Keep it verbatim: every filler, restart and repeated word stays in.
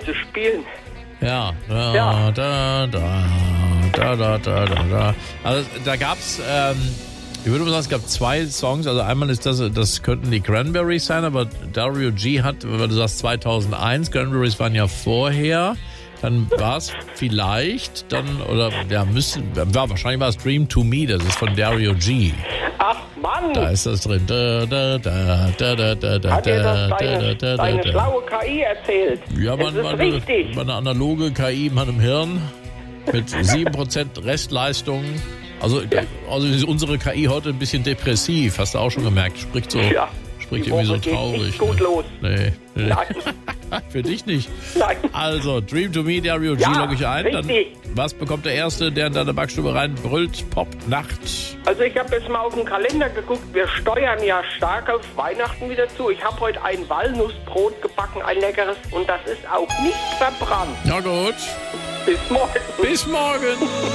zu spielen. Ja, da, Ja. da, da, da, da, da, da, da. Also da gab's, ähm, ich würde mal sagen, es gab zwei Songs. Also einmal ist das, das könnten die Cranberries sein, aber Dario G hat, wenn du sagst zweitausendeins, Cranberries waren ja vorher. Dann war es vielleicht, dann, oder, ja, müssen, ja, wahrscheinlich war es Dream to Me, das ist von Dario G. Ach Mann! Da ist das drin. Da, da, da, da, da, da, da, Hat dir das da, deine, da, da, deine da. schlaue K I erzählt? Ja, man, es ist man, richtig. man eine analoge K I in meinem Hirn mit sieben Prozent Restleistung. Also, also ist unsere K I heute ein bisschen depressiv, hast du auch schon gemerkt. Spricht so, Ja, spricht die irgendwie so Woche geht traurig. nicht gut ne? los. Nee, nee. Nein, Für dich nicht. nein. Also, Dream to Me, Dario G, Ja, logge ich ein. Dann, richtig. was bekommt der Erste, der in deine Backstube reinbrüllt? Pop, Nacht. Also ich habe jetzt mal auf den Kalender geguckt. Wir steuern ja stark auf Weihnachten wieder zu. Ich habe heute ein Walnussbrot gebacken, ein leckeres. Und das ist auch nicht verbrannt. Na gut. Bis morgen. Bis morgen.